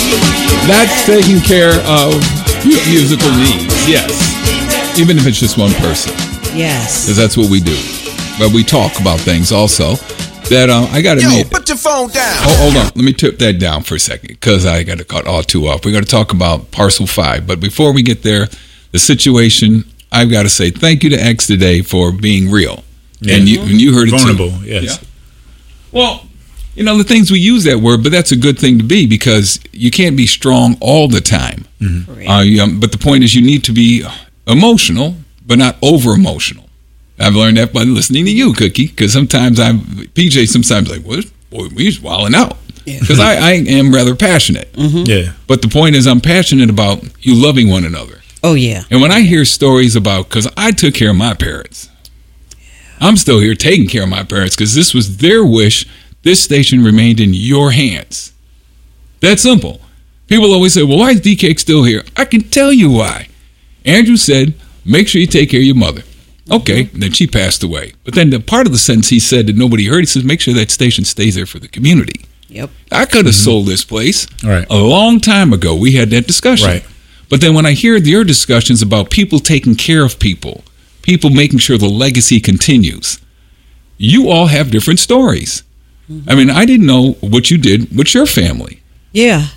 That's taking care of musical needs, yes. Even if it's just one person. Yes. Because that's what we do. But we talk about things also that I got to admit. Put your phone down. Oh, hold on. Let me tip that down for a second because I got to cut all two off. We're going to talk about Parcel 5. But before we get there, the situation, I've got to say thank you to X today for being real. Yeah. And you heard it vulnerable, too. Yes. Yeah. Well, the things we use that word, but that's a good thing to be because you can't be strong all the time. Mm-hmm. But the point is you need to be emotional, but not over-emotional. I've learned that by listening to you, Cookie, because sometimes PJ sometimes like, what? Boy, we're just wilding out. Because I am rather passionate. Mm-hmm. Yeah. But the point is I'm passionate about you loving one another. Oh, yeah. And when I hear stories about, because I took care of my parents. I'm still here taking care of my parents because this was their wish. This station remained in your hands. That's simple. People always say, well, why is D-Cake still here? I can tell you why. Andrew said, make sure you take care of your mother. Okay, then she passed away. But then the part of the sentence he said that nobody heard, he says, make sure that station stays there for the community. Yep. I could have sold this place right. a long time ago. We had that discussion. Right. But then when I hear your discussions about people taking care of people making sure the legacy continues, you all have different stories. I mean, I didn't know what you did with your family. Yeah.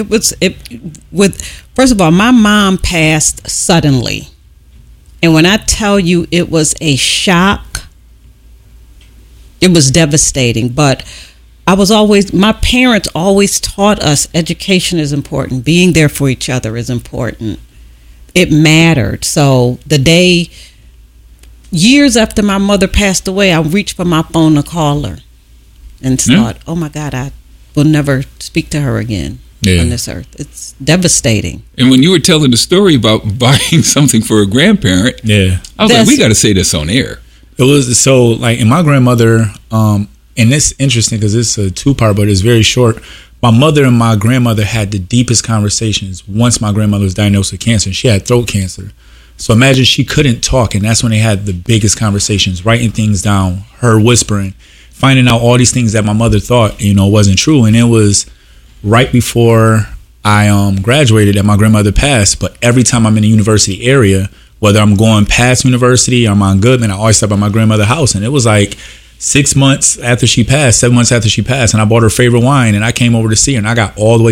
First of all, my mom passed suddenly. And when I tell you it was a shock, it was devastating. But my parents always taught us education is important. Being there for each other is important. It mattered. So the day, years after my mother passed away, I reached for my phone to call her and thought, oh my God, I will never speak to her again. On this earth. It's devastating. And when you were telling the story about buying something for a grandparent, I was like, we got to say this on air. It was so like, and my grandmother, and it's interesting because it's a two-part, but it's very short. My mother and my grandmother had the deepest conversations once my grandmother was diagnosed with cancer. She had throat cancer. So imagine she couldn't talk, and that's when they had the biggest conversations, writing things down, her whispering, finding out all these things that my mother thought, wasn't true. And it was right before I graduated that my grandmother passed. But every time I'm in the university area, whether I'm going past university or I'm on Goodman, I always stop at my grandmother's house. And it was like 7 months after she passed, and I bought her favorite wine, and I came over to see her, and I got all the way